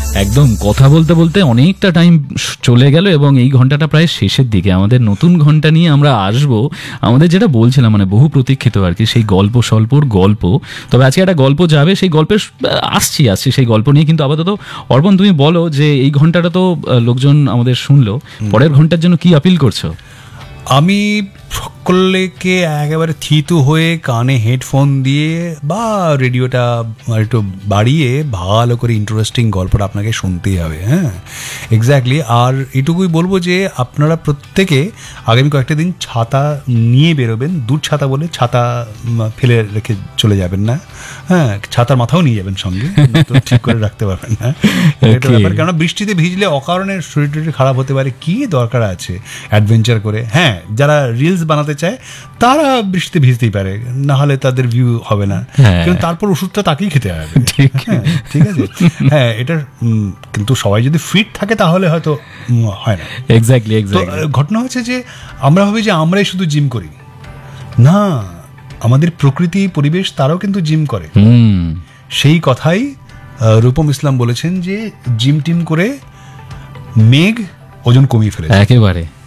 একদম কথা বলতে বলতে অনেকটা টাইম চলে গেল এবং এই ঘন্টাটা প্রায় শেষের দিকে। আমাদের নতুন ঘন্টা নিয়ে আমরা আসবো, আমাদের যেটা বলছিলাম মানে বহু প্রতীক্ষিত আর কি সেই গল্প স্বল্পর গল্প। তবে আজকে একটা গল্প যাবে, সেই গল্পের আসছি সেই গল্প নিয়ে। কিন্তু আপাতত অর্পণ তুমি বলো যে এই ঘন্টাটা তো লোকজন আমাদের শুনলো, পরের ঘন্টার জন্য কি আপিল করছো? আমি সকলকে একেবারে থিতু হয়ে কানে হেডফোন দিয়ে বা রেডিওটা একটু বাড়িয়ে ভালো করে ইন্টারেস্টিং গল্পটা আপনাকে শুনতেই হবে। হ্যাঁ, এক্স্যাক্টলি। আর এটুকুই বলবো যে আপনারা প্রত্যেকে আগামী কয়েকটা দিন ছাতা নিয়ে বেরোবেন। দূর ছাতা বলে ছাতা ফেলে রেখে চলে যাবেন না। হ্যাঁ, ছাতার মাথাও নিয়ে যাবেন সঙ্গে, তো ঠিক করে রাখতে পারবেন না। এটা ব্যাপার, কেননা বৃষ্টিতে ভিজলে অকারণে শরীর টরীর খারাপ হতে পারে। কি দরকার আছে অ্যাডভেঞ্চার করে? হ্যাঁ, যারা রিলস বানাতে চায় তারা বৃষ্টিতে ভিজতেই পারে, না হলে তাদের ভিউ হবে না। কিন্তু তারপর ওষুধটা তাকেই খেতে হবে। ঠিক আছে। হ্যাঁ, এটা কিন্তু সবাই যদি ফিট থাকে তাহলে হয়তো হয় না। এক্স্যাক্টলি। তো ঘটনা হচ্ছে যে আমরা ভাবি যে আমরাই শুধু জিম করি, না, আমাদের প্রকৃতি পরিবেশ তারাও কিন্তু জিম করে। সেই কথাই রূপম ইসলাম বলেছেন যে জিম টিম করে মেঘ ওজন কমিয়ে ফেলে। একেবারে